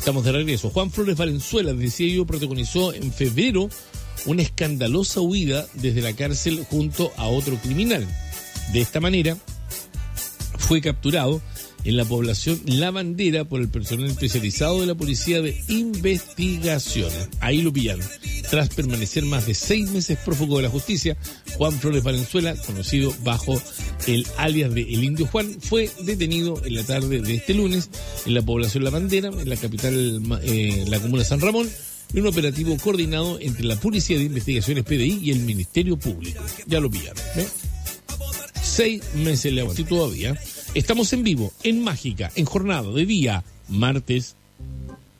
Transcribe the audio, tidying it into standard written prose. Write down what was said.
Estamos de regreso. Juan Flores Valenzuela, decía yo, protagonizó en febrero una escandalosa huida desde la cárcel junto a otro criminal. De esta manera, fue capturado en la población La Bandera por el personal especializado de la Policía de Investigaciones. Ahí lo pillaron. Tras permanecer más de 6 meses prófugo de la justicia, Juan Flores Valenzuela, conocido bajo el alias de El Indio Juan, fue detenido en la tarde de este lunes en la población La Bandera, en la capital, la comuna de San Ramón, en un operativo coordinado entre la Policía de Investigaciones PDI y el Ministerio Público. Ya lo pillaron, ¿eh? 6 meses le aguanté todavía. Estamos en vivo, en Mágica, en jornada de día, martes